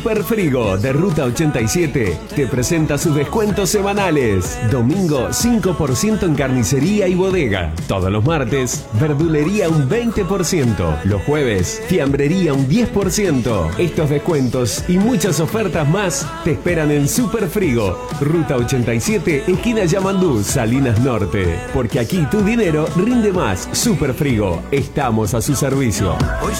Super Frigo de Ruta 87 te presenta sus descuentos semanales. Domingo 5% en carnicería y bodega. Todos los martes, verdulería un 20%. Los jueves, fiambrería un 10%. Estos descuentos y muchas ofertas más te esperan en Super Frigo, Ruta 87, esquina Yamandú, Salinas Norte. Porque aquí tu dinero rinde más. Super Frigo, estamos a su servicio. Hoy